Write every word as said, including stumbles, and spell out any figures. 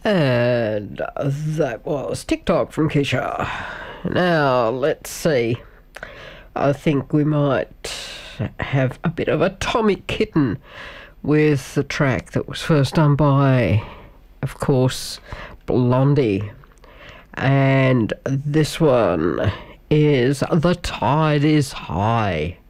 And that was TikTok from Keisha. Now, let's see. I think we might have a bit of a Tommy Kitten with the track that was first done by, of course, Blondie. And this one is The Tide is High.